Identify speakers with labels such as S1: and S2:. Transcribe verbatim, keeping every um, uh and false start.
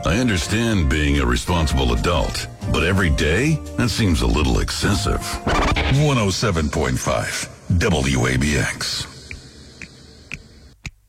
S1: I understand being a responsible adult, but every day? That seems a little excessive. one oh seven point five W A B X.